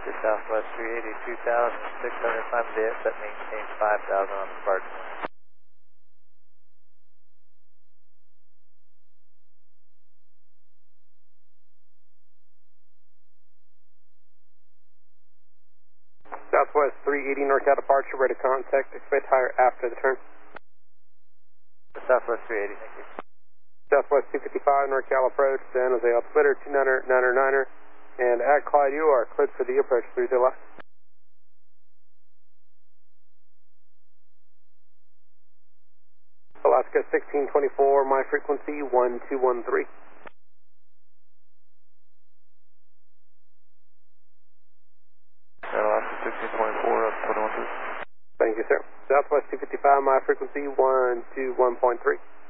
to Southwest 380, 2,600, climb the set, maintain 5,000 on the departure. Southwest 380 NorCal departure, ready to contact, expect higher after the turn. Southwest 380, thank you. Southwest 255 NorCal approach, San Jose altimeter 299er, and at Clyde you are cleared for the approach 30 left. Alaska 1624, my frequency 1213. Alaska 1624, up 21. Thank you, sir. Southwest 255, my frequency 121.3.